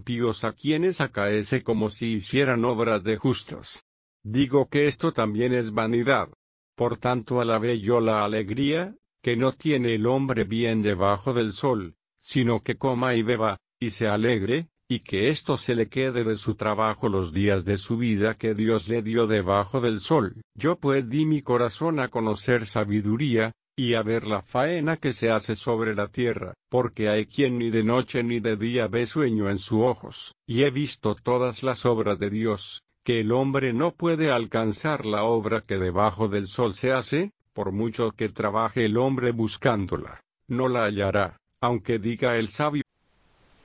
Píos a quienes acaece como si hicieran obras de justos. Digo que esto también es vanidad. Por tanto alabé yo la alegría, que no tiene el hombre bien debajo del sol, sino que coma y beba, y se alegre, y que esto se le quede de su trabajo los días de su vida que Dios le dio debajo del sol. Yo pues di mi corazón a conocer sabiduría, y a ver la faena que se hace sobre la tierra, porque hay quien ni de noche ni de día ve sueño en sus ojos, y he visto todas las obras de Dios, que el hombre no puede alcanzar la obra que debajo del sol se hace, por mucho que trabaje el hombre buscándola, no la hallará, aunque diga el sabio